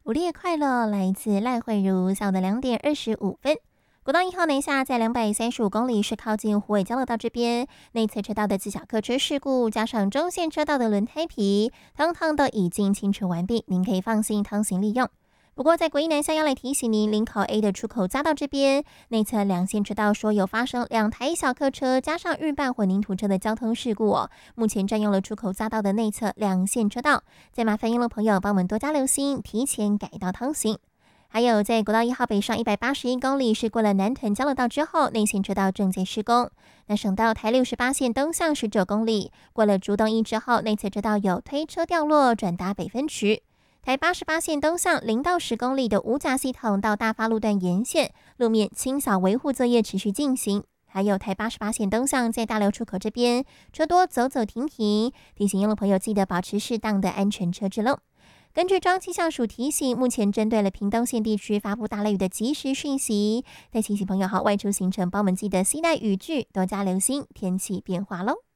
午夜快乐，来自赖慧茹。下午的2点25分，国道1号南下在235公里，是靠近虎尾交流道这边，内侧车道的自小客车事故，加上中线车道的轮胎皮，通通都已经清除完毕，您可以放心通行利用。不过，在国一南下要来提醒您，林口 A 的出口匝道这边内侧两线车道说有发生2台小客车加上运办混凝土车的交通事故哦，目前占用了出口匝道的内侧2线车道，再麻烦用路朋友帮我们多加留心，提前改道通行。还有，在国道1号北上181公里，是过了南屯交流道之后，内线车道正在施工。那省道台68线东向19公里，过了竹东一之后，内侧车道有推车掉落，转达北分区。台88线东向0到10公里的五甲系统到大发路段沿线路面清扫维护作业持续进行。还有台88线东向在大寮出口这边车多走走停停，提醒用路朋友记得保持适当的安全车之路。根据中央气象署提醒，目前针对了屏东县地区发布大雷雨的即时讯息，再提醒朋友外出行程帮我们记得携带雨具，多加留心天气变化喽。